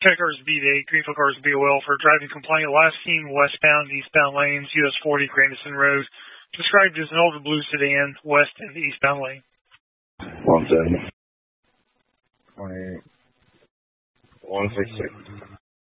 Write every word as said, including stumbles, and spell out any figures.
Check cars B eight, Greenfield cars B O L for driving complaint. Last seen westbound, eastbound lanes, U S forty, Grandison Road. Described as an older blue sedan, west and eastbound lane. One seven. Twenty-eight. One six six.